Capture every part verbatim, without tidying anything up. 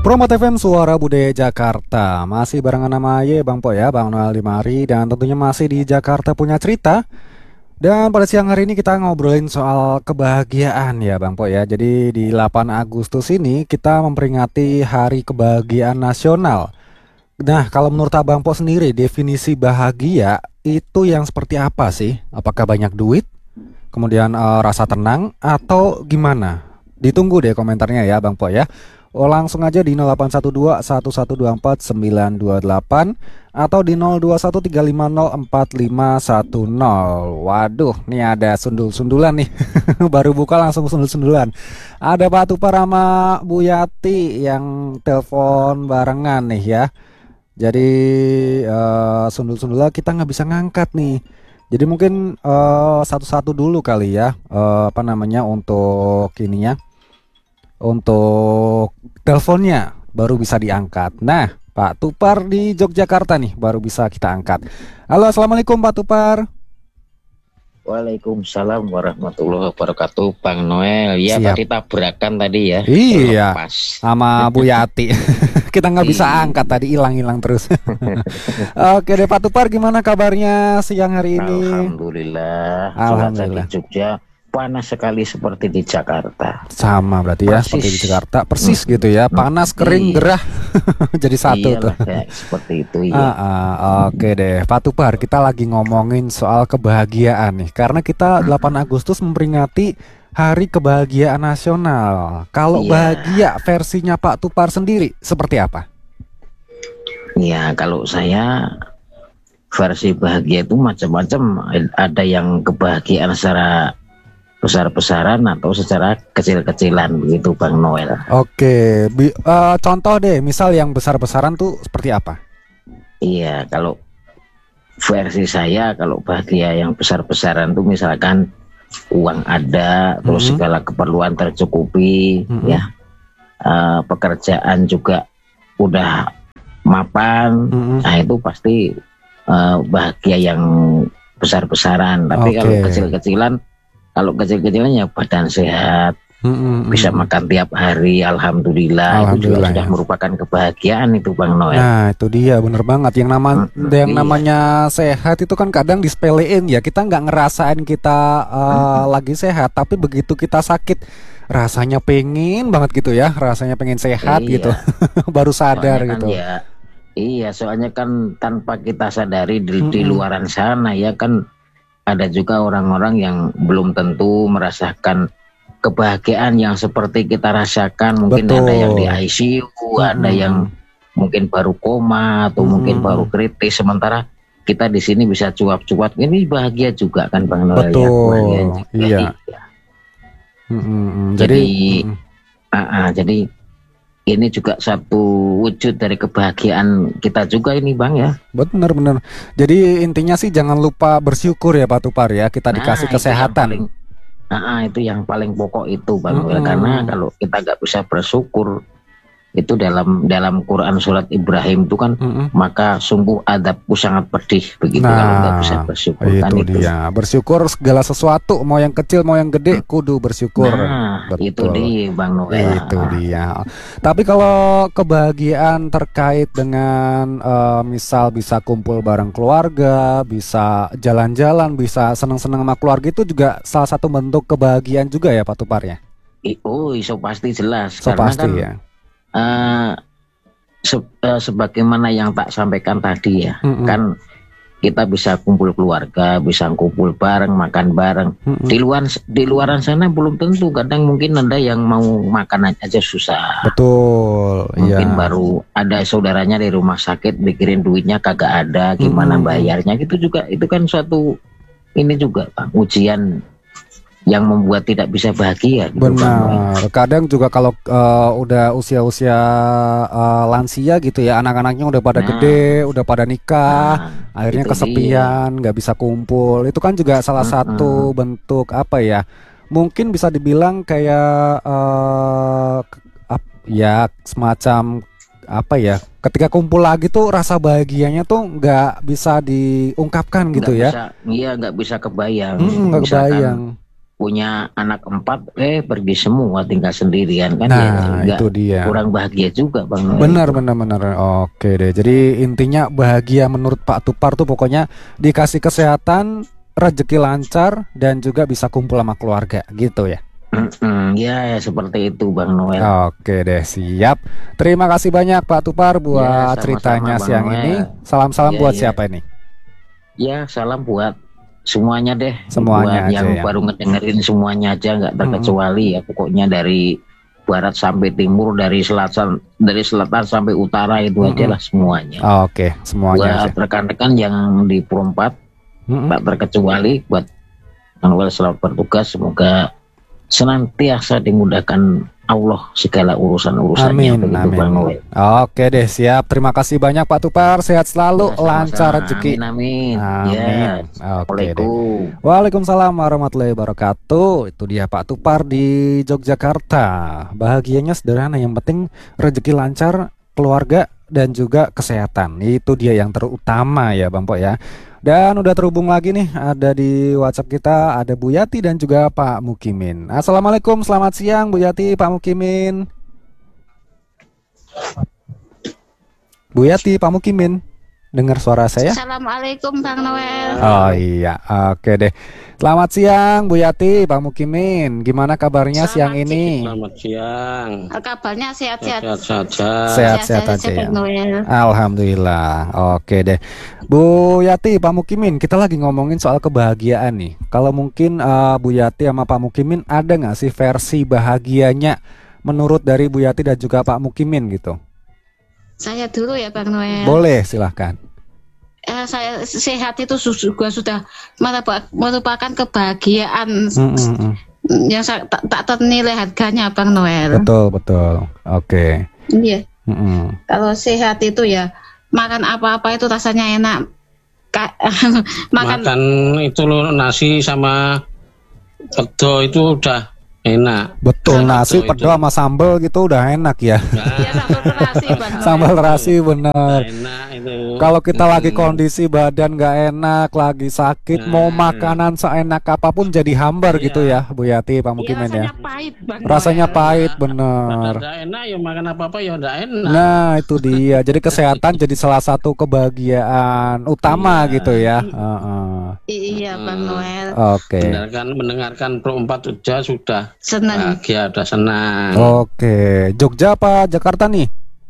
Promo T V M Suara Budaya Jakarta. Masih barengan nama Aye, Bang Po ya, Bang Noel Dimari. Dan tentunya masih di Jakarta Punya Cerita. Dan pada siang hari ini kita ngobrolin soal kebahagiaan ya Bang Po ya. Jadi di delapan Agustus ini kita memperingati Hari Kebahagiaan Nasional. Nah, kalau menurut Abang Po sendiri, definisi bahagia itu yang seperti apa sih? Apakah banyak duit? Kemudian uh, rasa tenang atau gimana? Ditunggu deh komentarnya ya Bang Po ya. Oh, langsung aja di nol delapan satu dua satu satu dua empat sembilan dua delapan atau di nol dua satu tiga lima nol empat lima satu nol. Waduh, nih ada sundul-sundulan nih. Baru buka langsung sundul-sundulan. Ada Pak Tupar sama Bu Yati yang telepon barengan nih ya. Jadi uh, sundul-sundulan kita nggak bisa ngangkat nih. Jadi mungkin uh, satu-satu dulu kali ya. Uh, apa namanya untuk ininya. Untuk teleponnya baru bisa diangkat. Nah, Pak Tupar di Yogyakarta nih baru bisa kita angkat. Halo, assalamualaikum Pak Tupar. Waalaikumsalam warahmatullahi wabarakatuh, Bang Noel. Ya, Siap. tadi tabrakan tadi ya. Iya, Lepas. sama Bu Yati. Kita nggak bisa angkat tadi, hilang-hilang terus. Oke deh Pak Tupar, gimana kabarnya siang hari ini? Alhamdulillah. Alhamdulillah. Cuaca di Jogja panas sekali seperti di Jakarta. Sama berarti ya, Persis. seperti di Jakarta. Persis gitu ya, panas, kering, Iya. gerah. Jadi satu tuh. Iyalah, kayak seperti itu ya. Ah, ah, oke deh Pak Tupar, kita lagi ngomongin soal kebahagiaan nih. Karena kita delapan Agustus memperingati Hari Kebahagiaan Nasional. Kalau Iya. bahagia versinya Pak Tupar sendiri seperti apa? Ya, kalau saya versi bahagia itu macam-macam. Ada yang kebahagiaan secara besar-besaran atau secara kecil-kecilan begitu, Bang Noel. Oke, bi- eh, contoh deh, misal yang besar-besaran tuh seperti apa? Iya, kalau versi saya, kalau bahagia yang besar-besaran tuh misalkan uang ada, terus Mhm. segala keperluan tercukupi, Mhm. ya, Eh, pekerjaan juga udah mapan, Mhm. nah itu pasti eh, bahagia yang besar-besaran. Tapi kalau Oke. kecil-kecilan, kalau kecil-kecilan ya badan sehat, Mhm, bisa mhm. makan tiap hari, alhamdulillah, itu juga Alhamdulillah, sudah ya. merupakan kebahagiaan itu, Bang Noel. Nah, itu dia, bener banget. Yang nama, Mm-mm, yang iya. namanya sehat itu kan kadang disepelein ya. Kita nggak ngerasain kita uh, lagi sehat, tapi begitu kita sakit, rasanya pengen banget gitu ya. Rasanya pengen sehat Iya. gitu. Baru sadar Soalnya kan gitu. ya, iya, soalnya kan tanpa kita sadari di, di Mm-mm. luaran sana ya kan ada juga orang-orang yang belum tentu merasakan kebahagiaan yang seperti kita rasakan. Mungkin Betul. ada yang di I C U, ada Mm-mm. yang mungkin baru koma atau mungkin Mm-mm. baru kritis. Sementara kita di sini bisa cuap-cuap, ini bahagia juga kan, Bang Noel ya. Betul, Kebahagiaan juga. iya. Iya. Mm-mm. Jadi, Jadi, mm. Ah, ah, jadi ini juga satu wujud dari kebahagiaan kita juga ini, Bang ya. bener-bener. Jadi intinya sih jangan lupa bersyukur ya Pak Tupar ya. Kita Nah, dikasih itu yang kesehatan. paling, ah, ah, itu yang paling pokok itu, Bang Noel. Mm-mm. Karena kalau kita nggak bisa bersyukur, itu dalam dalam Quran surat Ibrahim itu kan, Mm-mm. maka sungguh adabku sangat pedih begitu kalau nggak bisa Nah, bersyukur itu kan itu. dia. Bersyukur segala sesuatu, mau yang kecil mau yang gede, kudu bersyukur. Nah, itu Betul. dia, Bang Noel. Itu Ah, dia. Tapi kalau kebahagiaan terkait dengan eh, misal bisa kumpul bareng keluarga, bisa jalan-jalan, bisa senang-senang sama keluarga, itu juga salah satu bentuk kebahagiaan juga ya Pak Tupar ya. i- oh, iso pasti jelas. So Karena pasti kan ya. eh, se- eh, sebagaimana yang tak sampaikan tadi ya, Mm-mm. kan kita bisa kumpul keluarga, bisa kumpul bareng, makan bareng. Mm-mm. Di luar di luaran sana belum tentu, kadang mungkin ada yang mau makan aja susah. Betul. Mungkin Iya. baru ada saudaranya di rumah sakit mikirin duitnya kagak ada, gimana Mm-mm. bayarnya, gitu juga. Itu kan suatu ini juga, Bang, ujian yang membuat tidak bisa bahagia gitu, Bang Noel. Benar. Kadang juga kalau eh, udah usia-usia eh, lansia gitu ya, anak-anaknya udah pada Nah, gede, udah pada nikah, nah, akhirnya itu dia. kesepian, nggak bisa kumpul. Itu kan juga salah satu Mm-mm. bentuk apa ya? Mungkin bisa dibilang kayak eh, ke- ap- ya semacam apa ya? Ketika kumpul lagi tuh rasa bahagianya tuh nggak bisa diungkapkan gitu Nggak ya. bisa, iya nggak bisa kebayang. Mm, nggak Misalkan kebayang. punya anak empat, eh pergi semua tinggal sendirian kan, Nah, ya juga itu dia. kurang bahagia juga Bang Noel. Benar, benar, benar. Oke deh. Jadi intinya bahagia menurut Pak Tupar tuh pokoknya dikasih kesehatan, rezeki lancar, dan juga bisa kumpul sama keluarga gitu ya. Mm-mm, ya, ya seperti itu Bang Noel. Oke deh, siap. Terima kasih banyak Pak Tupar buat Ya, sama-sama, ceritanya Bang siang Noel. ini. Salam-salam Ya, buat ya. siapa ini? Ya, salam buat semuanya deh. Semuanya buat aja yang ya. baru ngedengerin semuanya aja, nggak terkecuali ya. Pokoknya dari barat sampai timur, dari selatan dari selatan sampai utara itu Mm-mm. aja lah semuanya. Oke, semuanya aja. Buat rekan-rekan yang di Perempat, Mm-mm. tak terkecuali buat Bang Noel selamat bertugas. Semoga senantiasa dimudahkan Allah segala urusan-urusannya. Amin, Begitu Bang amin. Noel. Oke deh, siap. Terima kasih banyak Pak Tupar. Sehat selalu, Ya, sama-sama. lancar rezeki. Amin, amin. Amin. Ya, Oke deh. Assalamualaikum. Waalaikumsalam warahmatullahi wabarakatuh. Itu dia Pak Tupar di Yogyakarta. Bahagianya sederhana, yang penting rezeki lancar, keluarga, dan juga kesehatan. Itu dia yang terutama ya Bang Po ya. Dan udah terhubung lagi nih, ada di WhatsApp kita ada Bu Yati dan juga Pak Mukimin. Assalamualaikum, selamat siang Bu Yati, Pak Mukimin. Bu Yati, Pak Mukimin, dengar suara saya? Assalamualaikum Bang Noel. Oh iya, oke deh. Selamat siang Bu Yati, Pak Mukimin. Gimana kabarnya siang Selamat ini? Selamat siang. Kabarnya sehat-sehat. Sehat saja. Sehat-sehat aja ya. Bang Noel. Alhamdulillah. Oke deh. Bu Yati, Pak Mukimin, kita lagi ngomongin soal kebahagiaan nih. Kalau mungkin uh, Bu Yati sama Pak Mukimin ada nggak sih versi bahagianya menurut dari Bu Yati dan juga Pak Mukimin gitu? Saya dulu ya Bang Noel. Boleh, silahkan. Eh, saya sehat itu su- juga sudah merupa- merupakan kebahagiaan Mm, mm, mm. yang sa- tak, tak ternilai harganya Bang Noel. Betul, betul. Oke. Iya. Mm, mm. Kalau sehat itu ya makan apa-apa itu rasanya enak. Ka- makan Makan itu loh, nasi sama pedo itu udah enak. Betul, Pedo nasi itu. pedo sama sambal gitu udah enak ya. ya sambal terasi Bang Noel. Sambal terasi bener. Enak itu. Kalau kita lagi Hmm. kondisi badan nggak enak, lagi sakit, mau Nah. makanan seenak apapun jadi hambar Iya. gitu ya, Bu Yati, Pak Iya, Mukimin ya. rasanya pahit Bang Rasanya Noel. pahit Makan bener. nggak enak ya, makan apa-apa ya udah enak. Nah itu dia. Jadi kesehatan jadi salah satu kebahagiaan utama Iya. gitu ya. Heeh. Iya Bang Noel. Oke. Mendengarkan mendengarkan Perempat saja sudah Senang. bahagia, udah senang. Oke. Jogja apa Jakarta nih?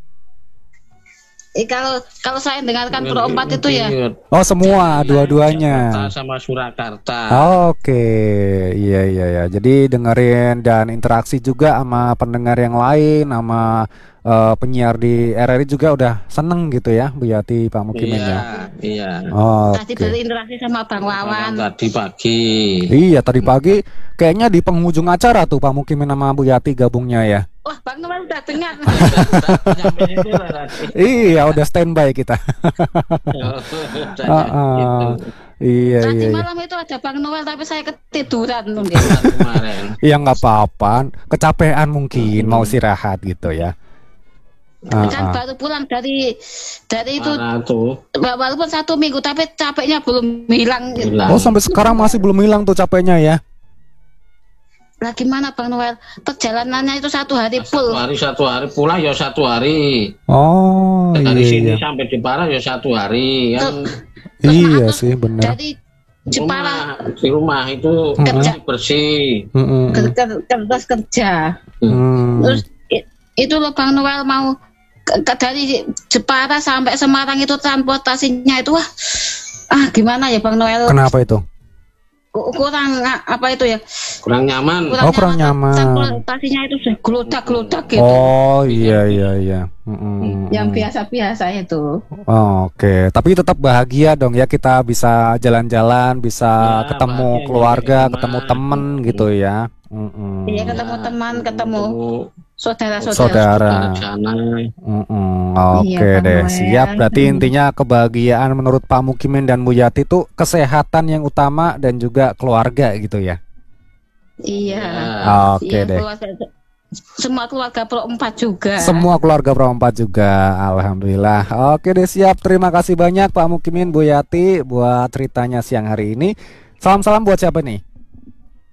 Eh, kalau kalau saya dengarkan Pro empat itu ya Iya, Oh semua, dua-duanya. Jakarta sama Surakarta. Oke, iya iya ya. Jadi dengerin dan interaksi juga sama pendengar yang lain, sama eh, penyiar di R R I juga udah seneng gitu ya, Bu Yati, Pak Mukimin Iya, ya. iya. tadi Oke. berinteraksi sama Bang Wawan. Tadi pagi. Iya tadi pagi kayaknya di penghujung acara tuh Pak Mukimin sama Bu Yati gabungnya ya. Wah Bang Noel udah dengar. Sampai situ lah tadi. Iya udah standby kita. Udah Ah, ah. gitu. Iya Tadi iya. iya. malam itu ada Bang Noel tapi saya ketiduran mungkin. Kemarin. Ya nggak apa-apa, kecapean mungkin mau istirahat gitu ya. Ah, Kan ah. baru pulang dari dari itu Parah tuh. walaupun satu minggu tapi capeknya belum hilang. Hilang. Oh sampai sekarang masih belum hilang tuh capeknya ya. Lah gimana Bang Noel? Perjalanannya itu satu hari Satu full. hari satu hari pulang ya satu hari. Oh Dari iya sini iya. sampai Jepara ya satu hari. Yang Terus Iya maaf, sih benar. Dari Jepara rumah, di rumah itu Kerja. bersih. Mm-mm. ke, ke, ke- kerja. Hmm. Terus i- itu loh Bang Noel mau ke, ke- dari Jepara sampai Semarang itu transportasinya itu wah ah gimana ya Bang Noel? Kenapa itu? Ku- kurang ah, apa itu ya? Kurang nyaman. Oh, kurang nyaman. Transportasinya itu sudah gelodak-gelodak gitu. Oh iya iya iya. Mm-mm. Yang biasa-biasa itu. Oh, Oke, tapi tetap bahagia dong ya kita bisa jalan-jalan, bisa Ya, ketemu bahagia, keluarga, ketemu ketemu teman. temen gitu ya. Mm-mm. Iya ketemu teman, ketemu saudara-saudara. Saudara. Di sana. Mm-mm. Oke Iya, Bang deh, Noel. siap. Berarti intinya kebahagiaan menurut Pak Mukimin dan Bu Yati itu kesehatan yang utama dan juga keluarga gitu ya. Iya. Oke Iya, deh. keluarga- semua keluarga Pro empat juga. Semua keluarga Perempat juga, alhamdulillah. Oke deh siap. Terima kasih banyak Pak Mukimin, Bu Yati buat ceritanya siang hari ini. Salam-salam buat siapa nih?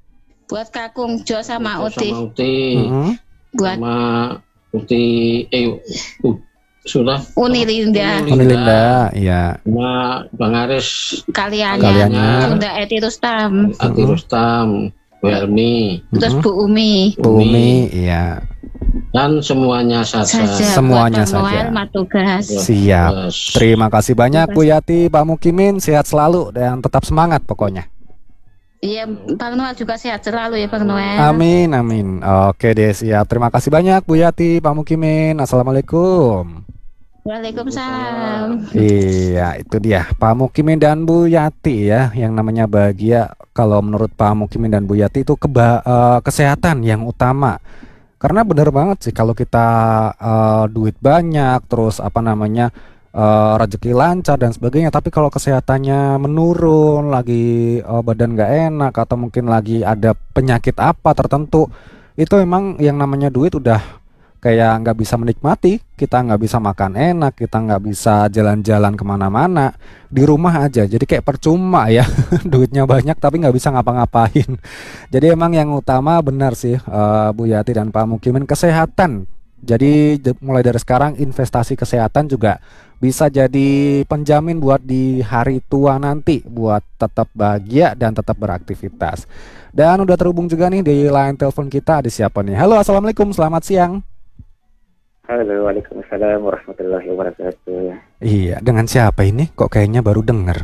buat Kakung Jo sama Sama Uti. Uti, Mm-mm. Buat sama Uti, eh, uh, sudah. Uni Linda. Uni Uni Linda, iya. Sama Bang Aris, Kaliannya. Kaliannya. Bunda Eti Rustam. Ati Mm-mm. Rustam, Bu Helmi, Terus Mm-mm. Bu Umi. Bu Umi, iya. dan semuanya saja. Saja. Semuanya buat Bang saja. Noel Matugas. Siap. Yes. Terima kasih banyak Bu Yati, Pak Mukimin, sehat selalu dan tetap semangat pokoknya. Iya, Bang Noel juga sehat selalu ya Bang Noel. Amin, amin. Oke deh, siap. Terima kasih banyak Bu Yati, Pak Mukimin. Assalamualaikum. Waalaikumsalam. Iya, itu dia Pak Mukimin dan Bu Yati ya. Yang namanya bahagia, kalau menurut Pak Mukimin dan Bu Yati itu keba eh, kesehatan yang utama. Karena benar banget sih kalau kita eh, duit banyak, terus apa namanya eh, rezeki lancar dan sebagainya. Tapi kalau kesehatannya menurun, lagi eh, badan nggak enak atau mungkin lagi ada penyakit apa tertentu, itu emang yang namanya duit udah kayak nggak bisa menikmati, kita nggak bisa makan enak, kita nggak bisa jalan-jalan kemana-mana, di rumah aja. Jadi kayak percuma ya, duitnya banyak tapi nggak bisa ngapa-ngapain. Jadi emang yang utama benar sih eh, Bu Yati dan Pak Mukimin, kesehatan. Jadi de- mulai dari sekarang investasi kesehatan juga bisa jadi penjamin buat di hari tua nanti, buat tetap bahagia dan tetap beraktivitas. Dan udah terhubung juga nih di line telepon kita, ada siapa nih? Halo, assalamualaikum, selamat siang. Halo, waalaikumsalam warahmatullahi wabarakatuh. Iya, dengan siapa ini? Kok kayaknya baru denger?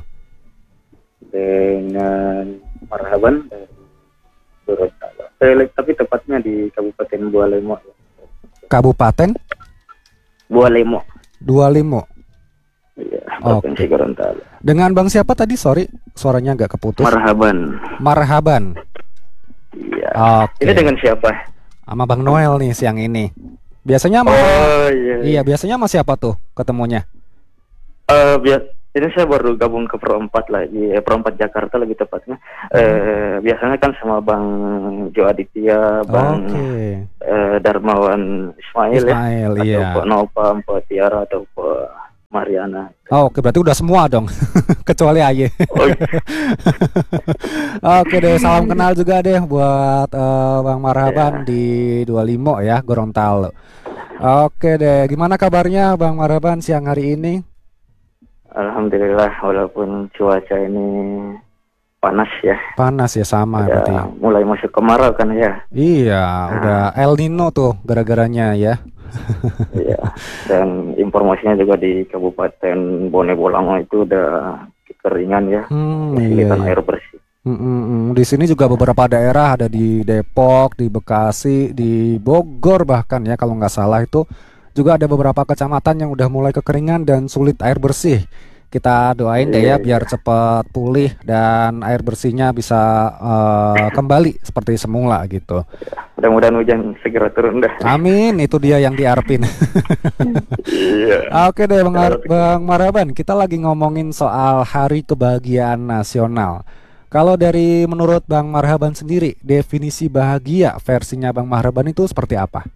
Dengan Marhaban dari Gorontalo. Eh, tapi tepatnya di Kabupaten Bualemo. Kabupaten Bualemo. dua puluh lima. Iya, Oke. Provinsi Gorontalo. Dengan Bang siapa tadi? Sorry, suaranya agak keputus. Marhaban. Marhaban. Iya. Oke. Ini dengan siapa? Sama Bang Noel nih siang ini. Biasanya sama Oh iya. Iya, biasanya sama siapa tuh ketemunya? Eh, biar ini saya baru gabung ke Pro empat lagi, eh, Pro empat Jakarta lebih tepatnya. Eh, biasanya kan sama Bang Jo Aditya, Bang Oke. eh, Darmawan Ismail, Ismail, ya. iya. Atau Pak Nova, Pak Tiara atau Pak Mariana. Oh, oke, berarti udah semua dong. Kecuali Aye. Oh, iya. Oke deh, salam kenal juga deh buat eh, Bang Marhaban di dua puluh lima ya, Gorontalo. Oke deh, gimana kabarnya Bang Marhaban siang hari ini? Alhamdulillah, walaupun cuaca ini panas ya, Panas ya, sama berarti. udah mulai masuk kemarau kan ya. Iya, udah El Nino tuh gara-garanya ya. Iya. Dan informasinya juga di Kabupaten Bone Bolango itu udah kekeringan ya, Hmm, iya, kesulitan iya. air bersih. Mm, mm, mm. Di sini juga beberapa daerah ada di Depok, di Bekasi, di Bogor bahkan ya kalau nggak salah itu juga ada beberapa kecamatan yang udah mulai kekeringan dan sulit air bersih. Kita doain deh ya Iya, biar cepat pulih dan air bersihnya bisa eh, kembali seperti semula gitu. Mudah-mudahan hujan segera turun dah. Amin, itu dia yang diarepin. Iya. Oke deh Bang, Ar- Bang Marhaban, kita lagi ngomongin soal Hari Kebahagiaan Nasional. Kalau dari menurut Bang Marhaban sendiri, definisi bahagia versinya Bang Marhaban itu seperti apa?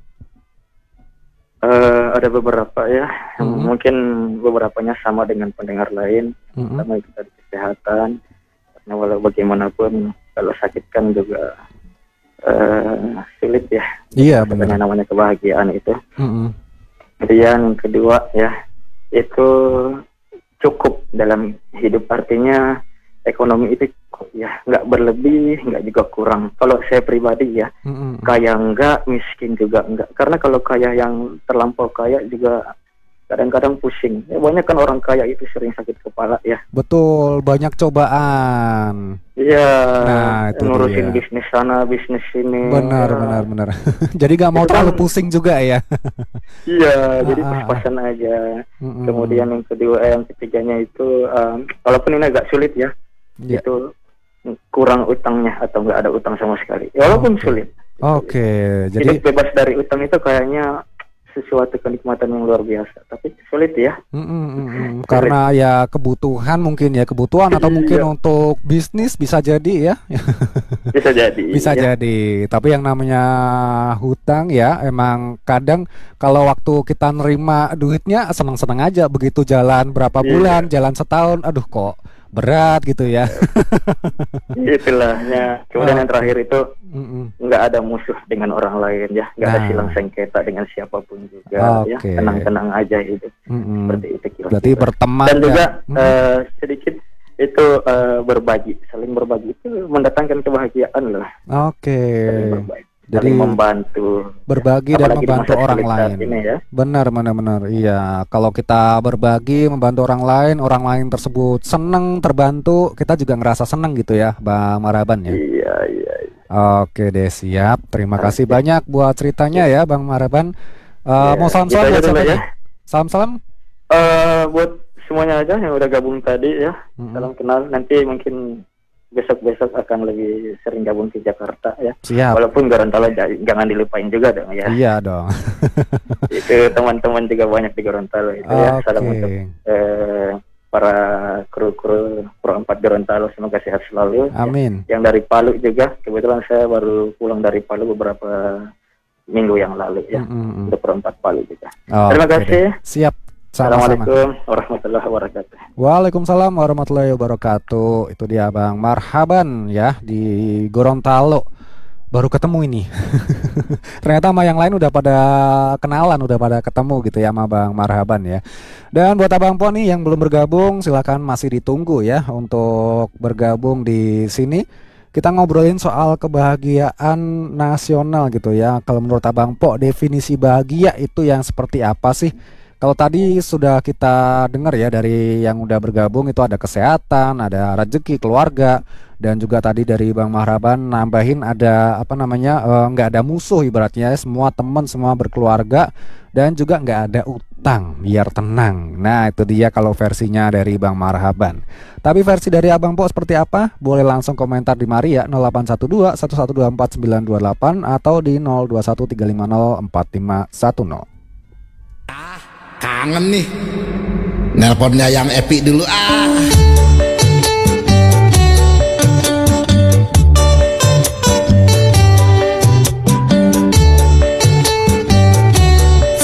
Eh, ada beberapa ya, Mhm. mungkin beberapanya sama dengan pendengar lain. Mm-mm. Pertama itu tadi kesehatan, karena walau bagaimanapun kalau sakit kan juga eh, sulit ya. Iya Karena benar. namanya kebahagiaan itu. Mm-mm. Kemudian yang kedua ya, itu cukup dalam hidup, artinya ekonomi itu cukup ya, nggak berlebih, nggak juga kurang. Kalau saya pribadi ya, Mm-mm. kaya enggak, miskin juga enggak. Karena kalau kaya yang terlampau kaya juga kadang-kadang pusing. Ya, banyak kan orang kaya itu sering sakit kepala ya. Betul, banyak cobaan. Iya, Nah, itu ngurusin dia. bisnis sana, bisnis sini. Benar, Ya. benar, benar. Jadi gak mau Itu terlalu kan- pusing juga ya. Iya, jadi Ah, ah, pas-pasan aja. Mm-mm. Kemudian yang kedua, eh, yang ketiganya itu, um, walaupun ini agak sulit ya, Iya. itu kurang utangnya atau nggak ada utang sama sekali. Ya, walaupun Oke. sulit. Oke, jadi Hidup bebas dari utang itu kayaknya sesuatu kenikmatan yang luar biasa. Tapi sulit ya. mm, mm, mm, mm. Karena ya kebutuhan mungkin ya kebutuhan atau Iya. mungkin untuk bisnis bisa jadi ya. Bisa jadi. Bisa ya. jadi, tapi yang namanya hutang ya emang kadang kalau waktu kita nerima duitnya senang-senang aja, begitu jalan berapa Iya. bulan, jalan setahun, aduh kok berat gitu ya. Itulah ya. Kemudian Oh. yang terakhir itu Mm-mm. nggak ada musuh dengan orang lain ya, nggak ada Nah. silang sengketa dengan siapapun juga ya, Oke. tenang-tenang aja hidup Mm-mm. seperti itu kira-kira. Berarti berteman Dan juga Mm-mm. eh, sedikit itu eh, berbagi, saling berbagi itu mendatangkan kebahagiaan loh, Oke. saling berbagi, Jadi saling membantu, berbagi dan apalagi di membantu masa orang sulit saat lain. ini ya. Benar, benar, benar. Iya, kalau kita berbagi, membantu orang lain, orang lain tersebut seneng, terbantu, kita juga ngerasa seneng gitu ya, Bang Maraban ya. Iya iya. iya. Oke deh, siap. Terima kasih Oke. banyak buat ceritanya ya, Bang Maraban. Eh, Ya, mau salam-salam gitu buat aja dulu siapa ya. nih? Salam-salam. Eh, buat semuanya aja yang udah gabung tadi ya, Mm-mm. salam kenal. Nanti mungkin besok-besok akan lebih sering gabung ke Jakarta ya. Siap. Walaupun Gorontalo j- jangan dilupain juga dong ya. Iya dong. Itu teman-teman juga banyak di Gorontalo itu ya. Salam Oke. untuk eh, para kru-kru Pro empat Gorontalo, semoga sehat selalu. Ya. Amin. Yang dari Palu juga, kebetulan saya baru pulang dari Palu beberapa minggu yang lalu ya. Mm-mm. Untuk Pro empat Palu juga. Oke Terima deh. kasih. Siap. Sama-sama. Assalamualaikum warahmatullahi wabarakatuh. Waalaikumsalam warahmatullahi wabarakatuh. Itu dia Bang Marhaban ya di Gorontalo. Baru ketemu ini. Ternyata sama yang lain udah pada kenalan, udah pada ketemu gitu ya sama Bang Marhaban ya. Dan buat Abang Po nih yang belum bergabung, silakan masih ditunggu ya untuk bergabung di sini. Kita ngobrolin soal kebahagiaan nasional gitu ya. Kalau menurut Abang Po, definisi bahagia itu yang seperti apa sih? Kalau tadi sudah kita dengar ya dari yang udah bergabung itu ada kesehatan, ada rezeki, keluarga, dan juga tadi dari Bang Mahraban nambahin ada apa namanya eh, nggak ada musuh ibaratnya, semua teman semua berkeluarga dan juga nggak ada utang biar tenang. Nah itu dia kalau versinya dari Bang Marhaban. Tapi versi dari Abang Po seperti apa? Boleh langsung komentar di mari ya nol delapan satu dua satu satu dua empat sembilan dua delapan atau di nol dua satu tiga lima nol empat lima satu nol. Kangen nih. Nelponnya yang epic dulu ah.